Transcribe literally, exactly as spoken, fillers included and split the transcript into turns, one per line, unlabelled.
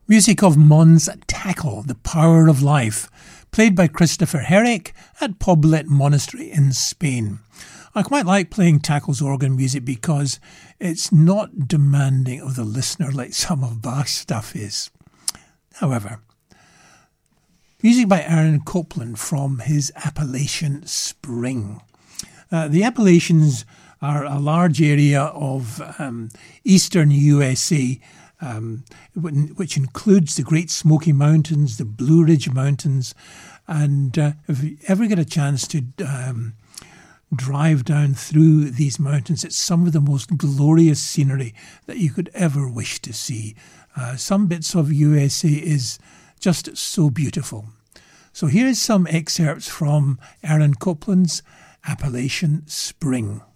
Music of Mons Tackle, The Power of Life, played by Christopher Herrick at Poblet Monastery in Spain. I quite like playing Tackle's organ music because it's not demanding of the listener like some of Bach's stuff is. However, music by Aaron Copland from his Appalachian Spring. Uh, the Appalachians are a large area of um, eastern U S A, um, which includes the Great Smoky Mountains, the Blue Ridge Mountains, and uh, if you ever get a chance to um, drive down through these mountains, it's some of the most glorious scenery that you could ever wish to see. Uh, some bits of U S A is just so beautiful. So here's some excerpts from Aaron Copland's Appalachian Spring.